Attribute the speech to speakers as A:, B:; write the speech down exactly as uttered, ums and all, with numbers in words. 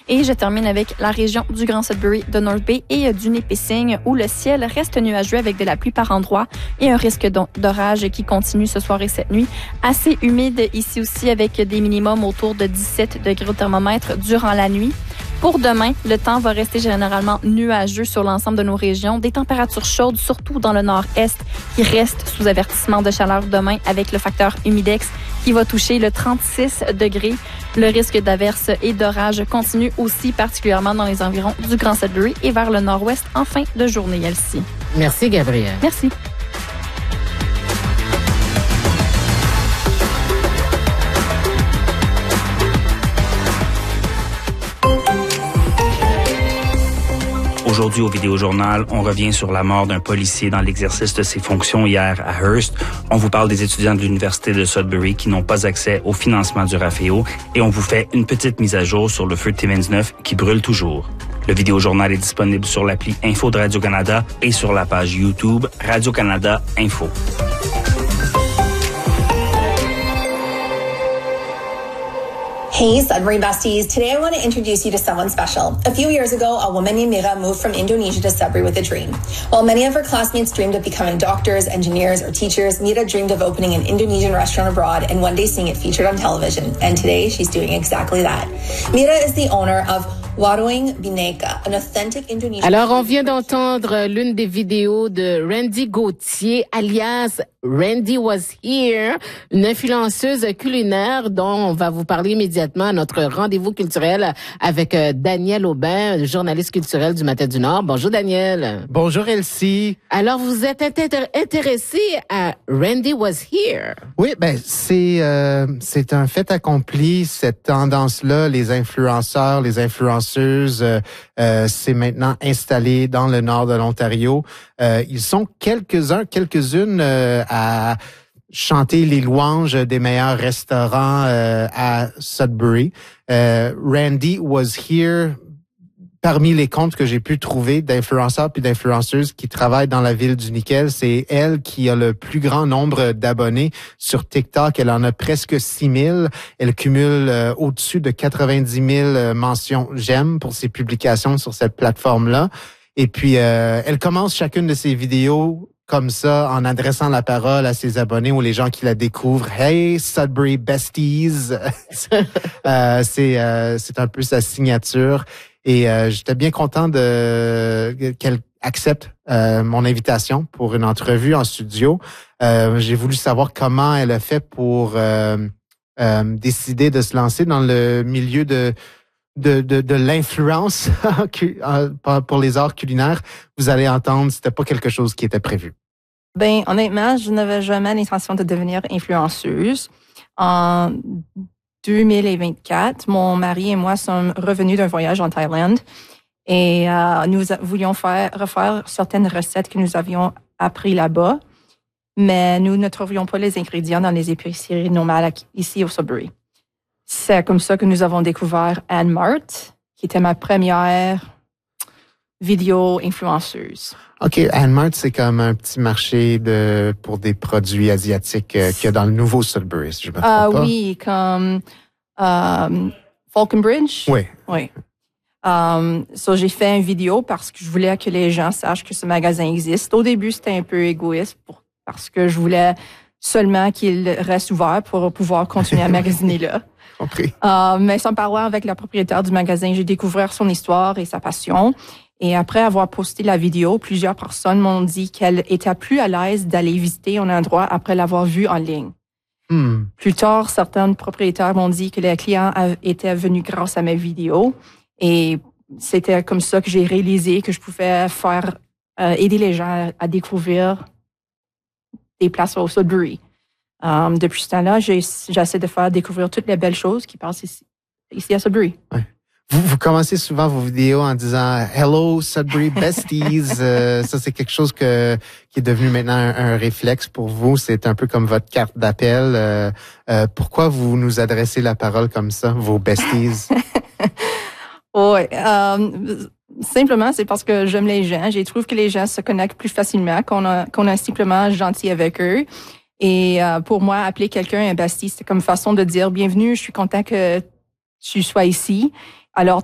A: Et je termine avec la région du Grand Sudbury, de North Bay et du Nipissing, où le ciel reste nuageux avec de la pluie par endroits et un risque d'orage qui continue ce soir et cette nuit. Assez humide ici aussi avec des minimums autour de dix-sept degrés au thermomètre durant la nuit. Pour demain, le temps va rester généralement nuageux sur l'ensemble de nos régions. Des températures chaudes, surtout dans le nord-est, qui restent sous avertissement de chaleur demain avec le facteur humidex qui va toucher le trente-six degrés. Le risque d'averse et d'orage continue aussi particulièrement dans les environs du Grand Sudbury et vers le nord-ouest en fin de journée, Elsie.
B: Merci, Gabrielle.
A: Merci.
C: Aujourd'hui, au Vidéojournal, on revient sur la mort d'un policier dans l'exercice de ses fonctions hier à Hearst. On vous parle des étudiants de l'Université de Sudbury qui n'ont pas accès au financement du Rafeo et on vous fait une petite mise à jour sur le feu de Timmins neuf qui brûle toujours. Le Vidéojournal est disponible sur l'appli Info de Radio-Canada et sur la page YouTube Radio-Canada Info.
D: Hey, Sudbury besties. Today I want to introduce you to someone special. A few years ago, a woman named Mira moved from Indonesia to Sudbury with a dream. While many of her classmates dreamed of becoming doctors, engineers, or teachers, Mira dreamed of opening an Indonesian restaurant abroad and one day seeing it featured on television. And today, she's doing exactly that. Mira is the owner of Warung Bineka, an authentic Indonesian...
B: Alors, on vient d'entendre l'une des vidéos de Randy Gauthier, alias Randy Was Here, une influenceuse culinaire dont on va vous parler immédiatement à notre rendez-vous culturel avec Daniel Aubin, journaliste culturel du Matin du Nord. Bonjour, Daniel.
E: Bonjour, Elsie.
B: Alors, vous êtes intér- intéressé à Randy Was Here.
E: Oui, ben c'est euh, c'est un fait accompli, cette tendance-là, les influenceurs, les influenceuses, euh, euh, c'est maintenant installé dans le nord de l'Ontario. Euh, ils sont quelques-uns, quelques-unes euh, à chanter les louanges des meilleurs restaurants euh, à Sudbury. Euh, Randy Was Here, parmi les comptes que j'ai pu trouver d'influenceurs puis d'influenceuses qui travaillent dans la ville du Nickel, c'est elle qui a le plus grand nombre d'abonnés sur TikTok. Elle en a presque six mille. Elle cumule euh, au-dessus de quatre-vingt-dix mille mentions j'aime pour ses publications sur cette plateforme-là. Et puis, euh, elle commence chacune de ses vidéos comme ça, en adressant la parole à ses abonnés ou les gens qui la découvrent. Hey, Sudbury Besties! euh, c'est, euh, c'est un peu sa signature. Et euh, j'étais bien content de qu'elle accepte euh, mon invitation pour une entrevue en studio. Euh, j'ai voulu savoir comment elle a fait pour euh, euh, décider de se lancer dans le milieu de de de, de l'influence pour les arts culinaires. Vous allez entendre, c'était pas quelque chose qui était prévu.
F: Ben honnêtement, je n'avais jamais l'intention de devenir influenceuse. En deux mille vingt-quatre, mon mari et moi sommes revenus d'un voyage en Thaïlande et euh, nous voulions faire refaire certaines recettes que nous avions appris là-bas, mais nous ne trouvions pas les ingrédients dans les épiceries normales ici au Sudbury. C'est comme ça que nous avons découvert Anne Mart, qui était ma première vidéo influenceuse.
E: OK, Anne Mart, c'est comme un petit marché de pour des produits asiatiques euh, qu'il y a dans le nouveau Sudbury, si je me trompe
F: euh,
E: pas.
F: Oui, comme euh, Falconbridge.
E: Oui.
F: Oui. Um, so j'ai fait une vidéo parce que je voulais que les gens sachent que ce magasin existe. Au début, c'était un peu égoïste pour, parce que je voulais seulement qu'il reste ouvert pour pouvoir continuer à magasiner là.
E: Compris.
F: Uh, mais sans parler avec la propriétaire du magasin, j'ai découvert son histoire et sa passion. Et après avoir posté la vidéo, plusieurs personnes m'ont dit qu'elles étaient plus à l'aise d'aller visiter un endroit après l'avoir vu en ligne.
E: Hmm.
F: Plus tard, certains propriétaires m'ont dit que les clients étaient venus grâce à mes vidéos. Et c'était comme ça que j'ai réalisé que je pouvais faire euh, aider les gens à découvrir des places au Sudbury. Um, depuis ce temps-là, j'ai, j'essaie de faire découvrir toutes les belles choses qui passent ici, ici à Sudbury.
E: Ouais. Vous, vous commencez souvent vos vidéos en disant « Hello, Sudbury Besties ». euh, ça, c'est quelque chose que qui est devenu maintenant un, un réflexe pour vous. C'est un peu comme votre carte d'appel. Euh, euh, pourquoi vous nous adressez la parole comme ça, vos besties?
F: Oui, euh, simplement, c'est parce que j'aime les gens. Je trouve que les gens se connectent plus facilement, qu'on a, qu'on est simplement gentil avec eux. Et euh, pour moi, appeler quelqu'un un bestie, c'est comme façon de dire « Bienvenue, je suis content que tu sois ici ». Alors,